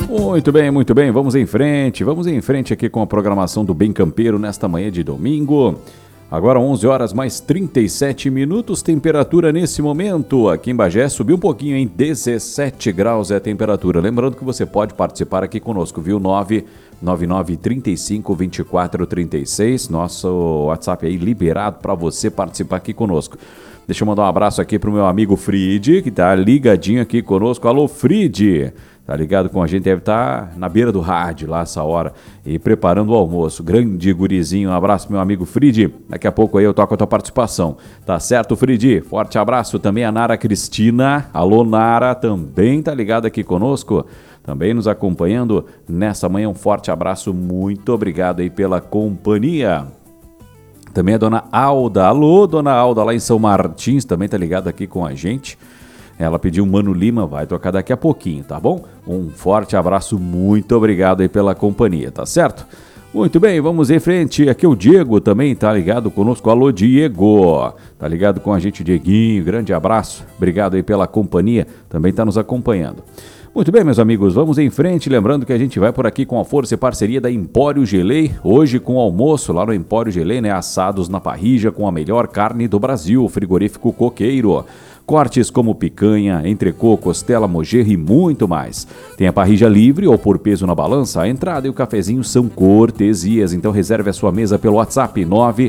Muito bem, vamos em frente aqui com a programação do Bem Campeiro nesta manhã de domingo. Agora 11 horas mais 37 minutos, temperatura nesse momento aqui em Bagé subiu um pouquinho, em 17 graus é a temperatura. Lembrando que você pode participar aqui conosco, viu? 999352436, nosso WhatsApp aí liberado para você participar aqui conosco. Deixa eu mandar um abraço aqui pro meu amigo Frid, que tá ligadinho aqui conosco. Alô, Frid! Tá ligado com a gente, deve estar na beira do rádio lá essa hora e preparando o almoço. Grande gurizinho, um abraço meu amigo Frid. Daqui a pouco aí eu toco a tua participação. Tá certo, Frid? Forte abraço também a Nara Cristina. Alô, Nara, também tá ligado aqui conosco. Também nos acompanhando nessa manhã. Um forte abraço, muito obrigado aí pela companhia. Também a dona Alda. Alô, dona Alda, lá em São Martins, também tá ligada aqui com a gente. Ela pediu Mano Lima, vai tocar daqui a pouquinho, tá bom? Um forte abraço, muito obrigado aí pela companhia, tá certo? Muito bem, vamos em frente. Aqui o Diego também tá ligado conosco. Alô, Diego. Tá ligado com a gente, Dieguinho. Grande abraço. Obrigado aí pela companhia. Também tá nos acompanhando. Muito bem, meus amigos, vamos em frente, lembrando que a gente vai por aqui com a força e parceria da Empório Gelei, hoje com o almoço lá no Empório Gelei, né, assados na parrilla com a melhor carne do Brasil, frigorífico Coqueiro. Cortes como picanha, entrecô, costela, mojerra e muito mais. Tem a parrilla livre ou por peso na balança, a entrada e o cafezinho são cortesias, então reserve a sua mesa pelo WhatsApp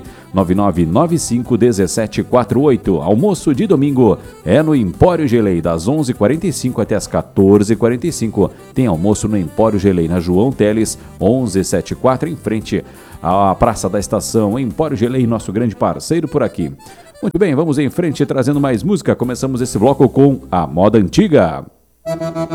999951748. Almoço de domingo é no Empório Gelei, das 11h45 até as 14h45. Tem almoço no Empório Gelei, na João Teles, 1174, em frente à Praça da Estação. Empório Gelei, nosso grande parceiro por aqui. Muito bem, vamos em frente trazendo mais música. Começamos esse bloco com a moda antiga.